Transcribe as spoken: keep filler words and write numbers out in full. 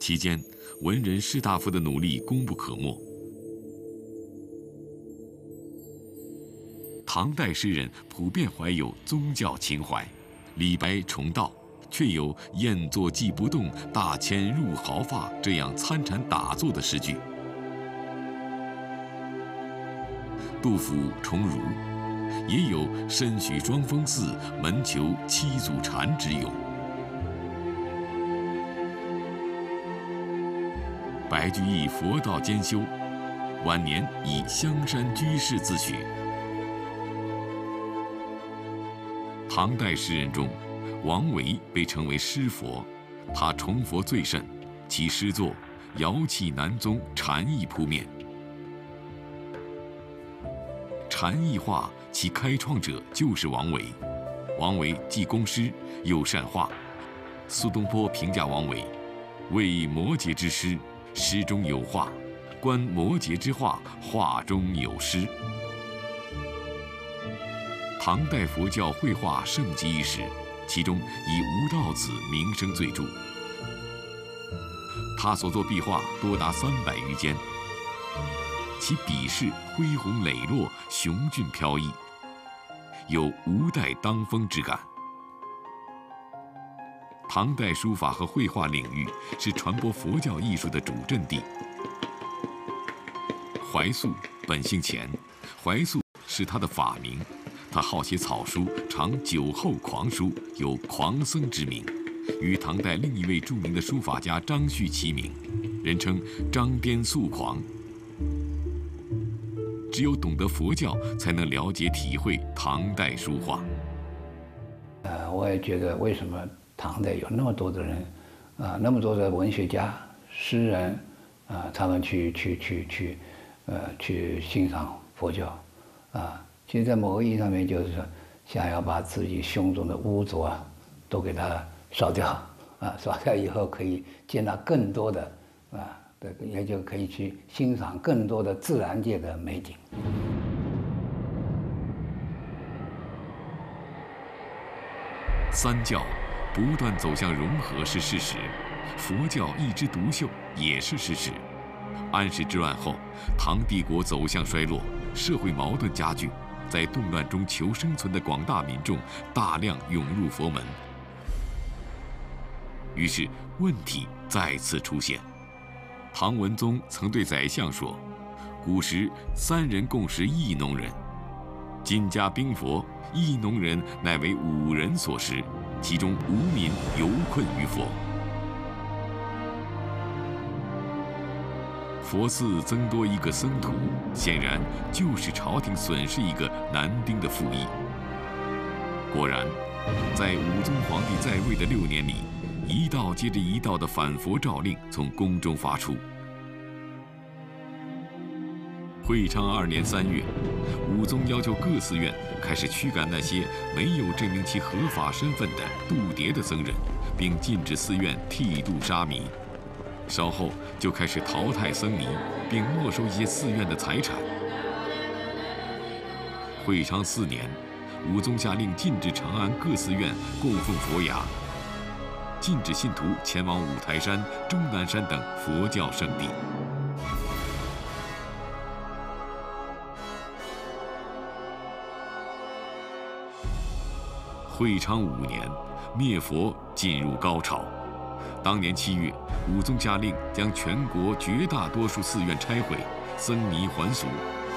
期间，文人士大夫的努力功不可没。唐代诗人普遍怀有宗教情怀，李白重道，却有“雁作寄不动，大千入毫发”这样参禅打坐的诗句。杜甫重儒，也有“身许双峰寺，门求七祖禅”之咏。白居易佛道兼修，晚年以香山居士自诩。唐代诗人中，王维被称为诗佛，他崇佛最甚，其诗作瑶气南宗，禅意扑面。禅意画其开创者就是王维。王维既工诗又善画。苏东坡评价王维：“为摩诘之诗，诗中有画；观摩诘之画，画中有诗。”唐代佛教绘画盛极一时，其中以吴道子名声最著。他所作壁画多达三百余件，其笔势恢宏磊落，雄峻飘逸，有吴代当风之感。唐代书法和绘画领域是传播佛教艺术的主阵地。怀素本姓钱，怀素是他的法名。他好写草书，常酒后狂书，有狂僧之名，与唐代另一位著名的书法家张旭齐名，人称张颠素狂。只有懂得佛教，才能了解体会唐代书画。 呃，我也觉得为什么唐代有那么多的人，啊、呃，那么多的文学家、诗人，啊、呃，他们去去去去，呃，去欣赏佛教，啊、呃。其实，在某个意义上面，就是说，想要把自己胸中的污浊啊，都给它烧掉，啊，烧掉以后可以接纳更多的，啊，对，也就可以去欣赏更多的自然界的美景。 三教不断走向融合是事实，佛教一枝独秀也是事实。安史之乱后，唐帝国走向衰落，社会矛盾加剧。在动乱中求生存的广大民众大量涌入佛门，于是问题再次出现。唐文宗曾对宰相说：“古时三人共食一农人，今家兵佛，一农人乃为五人所食，其中无民犹困于佛。”佛寺增多一个僧徒，显然就是朝廷损失一个男丁的附议。果然，在武宗皇帝在位的六年里，一道接着一道的反佛诏令从宫中发出。会昌二年三月，武宗要求各寺院开始驱赶那些没有证明其合法身份的度牒的僧人，并禁止寺院剃度沙弥。稍后就开始淘汰僧尼，并没收一些寺院的财产。会昌四年，武宗下令禁止长安各寺院供奉佛牙，禁止信徒前往五台山、终南山等佛教圣地。会昌五年，灭佛进入高潮。当年七月，武宗下令将全国绝大多数寺院拆毁，僧尼还俗，